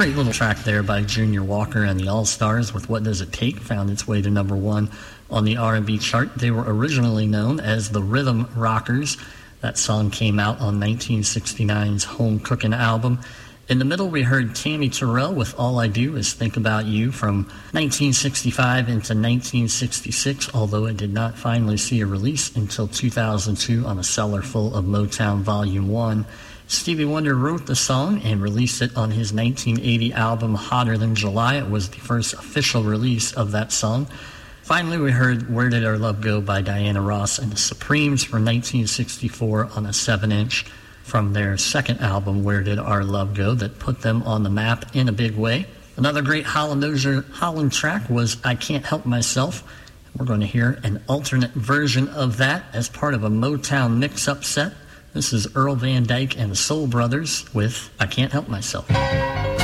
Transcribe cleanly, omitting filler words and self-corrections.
Great little track there by Junior Walker and the All-Stars with What Does It Take, found its way to number one on the R&B chart. They were originally known as the Rhythm Rockers. That song came out on 1969's Home Cookin' album. In the middle, we heard Tammy Terrell with All I Do Is Think About You from 1965 into 1966, although it did not finally see a release until 2002 on a cellar full of Motown Volume 1. Stevie Wonder wrote the song and released it on his 1980 album Hotter Than July. It was the first official release of that song. Finally, we heard Where Did Our Love Go by Diana Ross and the Supremes from 1964 on a 7-inch from their second album, Where Did Our Love Go, that put them on the map in a big way. Another great Holland track was I Can't Help Myself. We're going to hear an alternate version of that as part of a Motown mix-up set. This is Earl Van Dyke and the Soul Brothers with I Can't Help Myself.